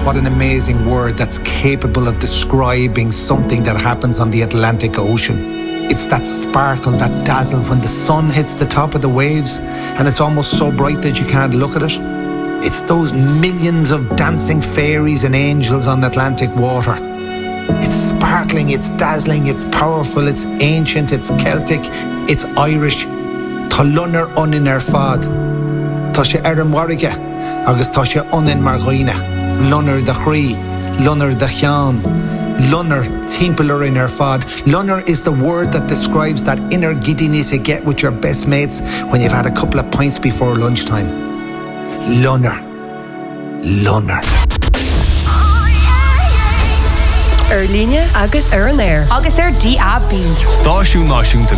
What an amazing word that's capable of describing something that happens on the Atlantic Ocean. It's that sparkle, that dazzle when the sun hits the top of the waves and it's almost so bright that you can't look at it. It's those millions of dancing fairies and angels on Atlantic water. It's sparkling, it's dazzling, it's powerful, it's ancient, it's Celtic, it's Irish. Tá lunner unin fad. Tá sé an warige, agus tá sé unin marghoine. Lunner the chrí, lunner the chean. Lunner, timpeler in fad. Lunner is the word that describes that inner giddiness you get with your best mates when you've had a couple of pints before lunchtime. Lunner. Lunner. Líne agus ar an air. Agus ar DAB. Stáisiún náisiúnta